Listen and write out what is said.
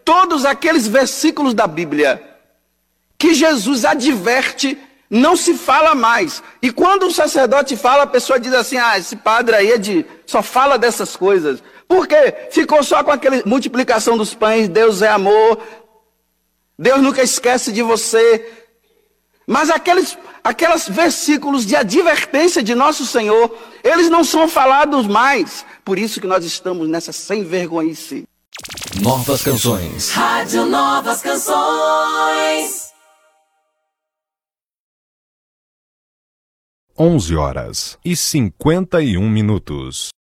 todos aqueles versículos da Bíblia que Jesus adverte, não se fala mais. E quando o sacerdote fala, a pessoa diz assim: ah, esse padre aí só fala dessas coisas. Por quê? Ficou só com aquela multiplicação dos pães, Deus é amor, Deus nunca esquece de você. Mas aqueles versículos de advertência de nosso Senhor, eles não são falados mais. Por isso que nós estamos nessa sem vergonhice. Novas canções. Rádio Novas Canções. 11h51.